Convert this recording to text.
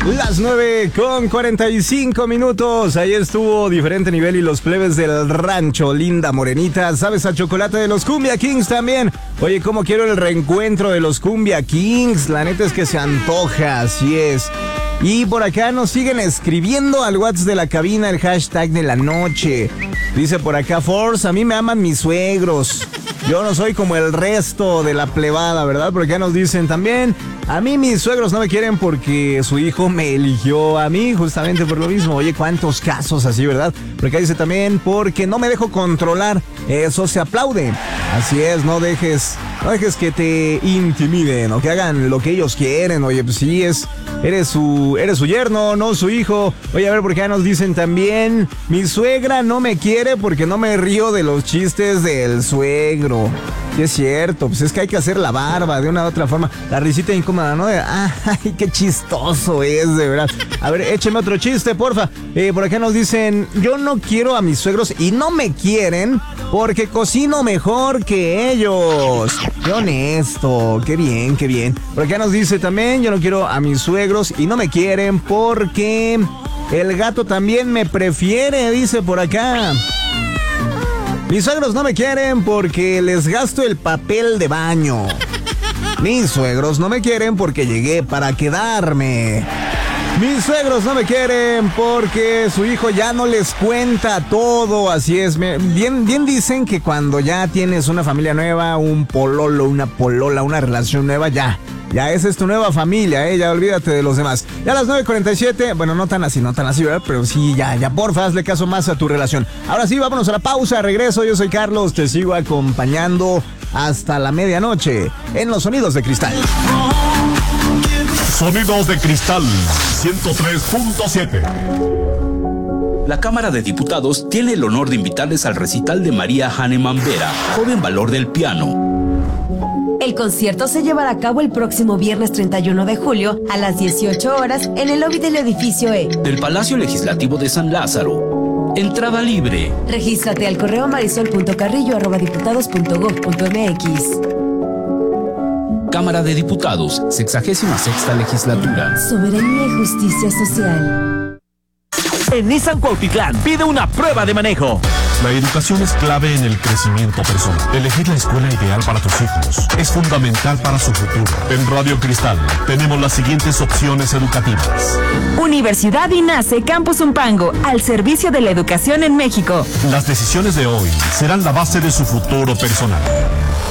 Las 9:45. Ahí estuvo Diferente Nivel y los plebes del rancho. Linda Morenita. ¿Sabes a chocolate de los Cumbia Kings también? Oye, cómo quiero el reencuentro de los Cumbia Kings. La neta es que se antoja, así es. Y por acá nos siguen escribiendo al WhatsApp de la cabina el hashtag de la noche. Dice por acá, Force, a mí me aman mis suegros. Yo no soy como el resto de la plebada, ¿verdad? Por acá nos dicen también, a mí mis suegros no me quieren porque su hijo me eligió a mí justamente por lo mismo. Oye, cuántos casos así, ¿verdad? Por acá dice también, porque no me dejo controlar. Eso se aplaude. Así es, no dejes que te intimiden o que hagan lo que ellos quieren. Oye, pues sí, eres su yerno, no su hijo. Oye, a ver, por acá nos dicen también, mi suegra no me quiere porque no me río de los chistes del suegro. Sí, es cierto, pues es que hay que hacer la barba de una u otra forma. La risita incómoda, ¿no? Ay, qué chistoso es, de verdad. A ver, écheme otro chiste, porfa. Por acá nos dicen, yo no quiero a mis suegros y no me quieren porque cocino mejor que ellos. Qué honesto, qué bien, qué bien. Por acá nos dice también, yo no quiero a mis suegros y no me quieren porque el gato también me prefiere, dice por acá. Mis suegros no me quieren porque les gasto el papel de baño. Mis suegros no me quieren porque llegué para quedarme. Mis suegros no me quieren porque su hijo ya no les cuenta todo. Así es, bien dicen que cuando ya tienes una familia nueva, un pololo, una polola, una relación nueva, ya esa es tu nueva familia, ya olvídate de los demás. Ya a las 9:47, bueno, no tan así, ¿verdad? Pero sí, ya, porfa, hazle caso más a tu relación. Ahora sí, vámonos a la pausa, regreso, yo soy Carlos, te sigo acompañando hasta la medianoche en Los Sonidos de Cristal. Sonidos de Cristal 103.7. La Cámara de Diputados tiene el honor de invitarles al recital de María Hahnemann Vera, joven valor del piano. El concierto se llevará a cabo el próximo viernes 31 de julio a las 18 horas en el lobby del edificio E del Palacio Legislativo de San Lázaro. Entrada libre. Regístrate al correo marisol.carrillo@diputados.gov.mx. Cámara de Diputados, 66ª Legislatura. Soberanía y justicia social. En Nissan Cuautitlán pide una prueba de manejo. La educación es clave en el crecimiento personal. Elegir la escuela ideal para tus hijos es fundamental para su futuro. En Radio Cristal tenemos las siguientes opciones educativas. Universidad INACE Campus Zumpango, al servicio de la educación en México. Las decisiones de hoy serán la base de su futuro personal.